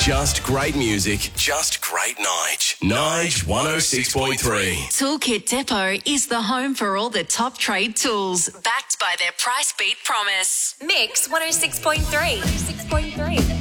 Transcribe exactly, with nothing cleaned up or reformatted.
Just great music, just great Nige. Nige one oh six point three. Toolkit Depot is the home for all the top trade tools, backed by their price beat promise. Mix one oh six point three. one oh six point three.